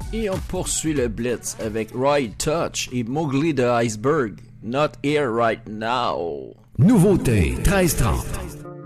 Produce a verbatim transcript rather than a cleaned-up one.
Et on poursuit le Blitz avec Roy Touch et Mowgli de Iceberg. Not here right now. Nouveauté treize trente.